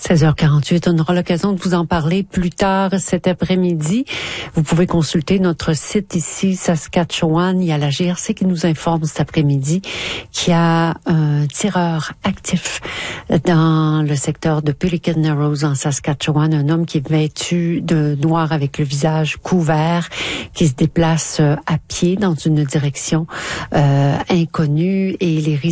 16h48, on aura l'occasion de vous en parler plus tard cet après-midi. Vous pouvez consulter notre site ici, Saskatchewan. Il y a la GRC qui nous informe cet après-midi qu'il y a un tireur actif dans le secteur de Pelican Narrows en Saskatchewan. Un homme qui est vêtu de noir avec le visage couvert, qui se déplace à pied dans une direction inconnue et les